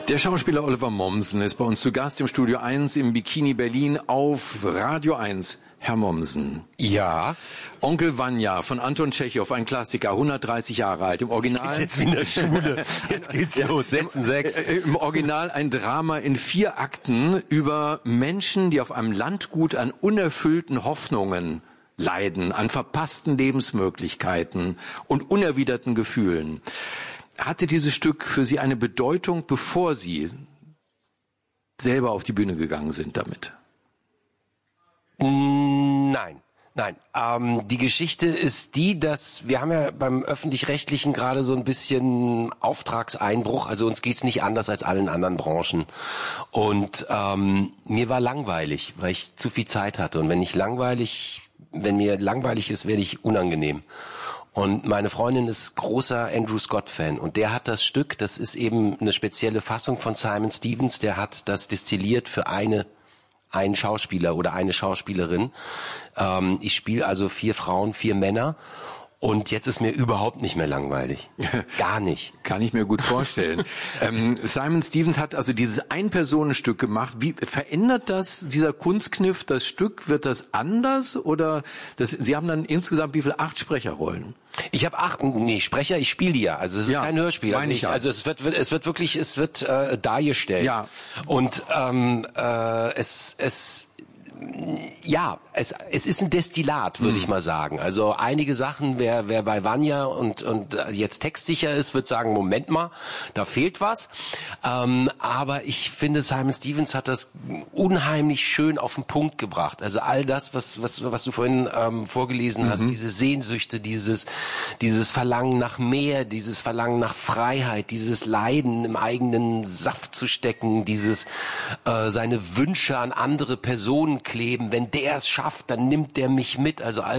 Der Schauspieler Oliver Mommsen ist bei uns zu Gast im Studio 1 im Bikini Berlin auf Radio 1. Herr Mommsen. Ja. Onkel Vanya von Anton Tschechow, ein Klassiker, 130 Jahre alt. Im Original. Jetzt in der Schule. Jetzt geht's los. 6. Im Original ein Drama in 4 Akten über Menschen, die auf einem Landgut an unerfüllten Hoffnungen leiden, an verpassten Lebensmöglichkeiten und unerwiderten Gefühlen. Hatte dieses Stück für Sie eine Bedeutung, bevor Sie selber auf die Bühne gegangen sind damit? Nein. Die Geschichte ist die, dass wir haben ja beim Öffentlich-Rechtlichen gerade so ein bisschen Auftragseinbruch. Also uns geht's nicht anders als allen anderen Branchen. Und mir war langweilig, weil ich zu viel Zeit hatte. Und wenn mir langweilig ist, werde ich unangenehm. Und meine Freundin ist großer Andrew Scott-Fan und der hat das Stück, das ist eben eine spezielle Fassung von Simon Stevens, der hat das destilliert für einen Schauspieler oder eine Schauspielerin. Ich spiele also 4 Frauen, 4 Männer. Und jetzt ist mir überhaupt nicht mehr langweilig. Gar nicht. Kann ich mir gut vorstellen. Simon Stevens hat also dieses Ein-Personen-Stück gemacht. Wie verändert das, dieser Kunstkniff, das Stück? Wird das anders? Oder Sie haben dann insgesamt wie viel? 8 Sprecherrollen? Ich habe 8, Sprecher, ich spiele die ja. Also es ist kein Hörspiel. Also es wird wirklich dargestellt. Ja. Und es ist ein Destillat, würde ich mal sagen. Also einige Sachen, wer bei Vanya und jetzt textsicher ist, wird sagen, Moment mal, da fehlt was. Aber ich finde, Simon Stevens hat das unheimlich schön auf den Punkt gebracht. Also all das, was du vorhin vorgelesen hast, diese Sehnsüchte, dieses Verlangen nach mehr, dieses Verlangen nach Freiheit, dieses Leiden im eigenen Saft zu stecken, dieses seine Wünsche an andere Personen kleben. Wenn der es schafft, dann nimmt der mich mit. Also all